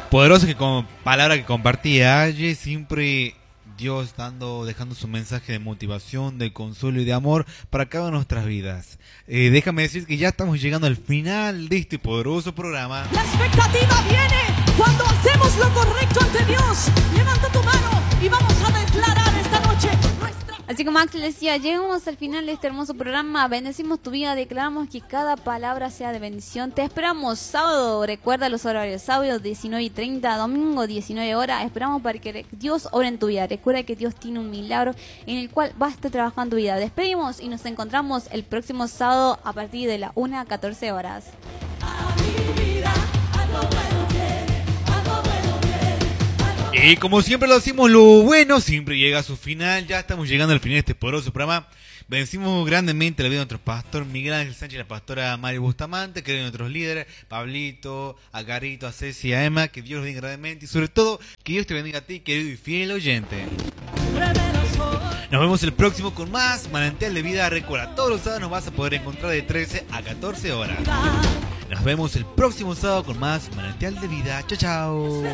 Poderosa palabra que compartía ayer, siempre Dios dejando su mensaje de motivación, de consuelo y de amor para cada una de nuestras vidas. Déjame decir que ya estamos llegando al final de este poderoso programa. La expectativa viene cuando hacemos lo correcto ante Dios. Levanta tu mano y vamos a declarar esta noche nuestra... Así como Axel decía, llegamos al final de este hermoso programa, bendecimos tu vida, declaramos que cada palabra sea de bendición. Te esperamos sábado, recuerda los horarios, sábado 19:30, domingo 19 horas, esperamos para que Dios obre en tu vida. Recuerda que Dios tiene un milagro en el cual va a estar trabajando en tu vida. Despedimos y nos encontramos el próximo sábado a partir de las 1 a 14 horas. Y como siempre lo decimos, lo bueno siempre llega a su final. Ya estamos llegando al final de este poderoso programa. Bendecimos grandemente la vida de nuestro pastor Miguel Ángel Sánchez, la pastora Mario Bustamante, que de nuestros líderes, Pablito, a Carito, a Ceci, a Emma. Que Dios los bendiga grandemente y sobre todo que Dios te bendiga a ti, querido y fiel oyente. Nos vemos el próximo con más Manantial de Vida. Recuerda, todos los sábados nos vas a poder encontrar de 13 a 14 horas. Nos vemos el próximo sábado con más Manantial de Vida. Chao, chao.